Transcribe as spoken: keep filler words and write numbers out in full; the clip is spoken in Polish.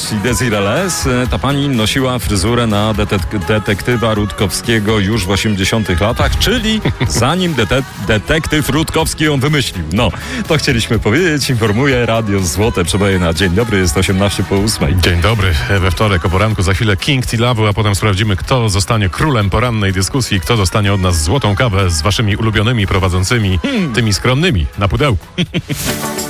czyli Desireless. Ta pani nosiła fryzurę na detek- detektywa Rutkowskiego już w osiemdziesiątych latach, czyli zanim dete- detektyw Rutkowski ją wymyślił. No, to chcieliśmy powiedzieć. Informuje Radio Złote Przeboje na dzień dobry. Jest osiemnaście po ósmej. Dzień dobry. We wtorek o poranku za chwilę King T-Love, a potem sprawdzimy, kto zostanie królem porannej dyskusji, kto dostanie od nas złotą kawę z waszymi ulubionymi prowadzącymi, hmm. tymi skromnymi na pudełku.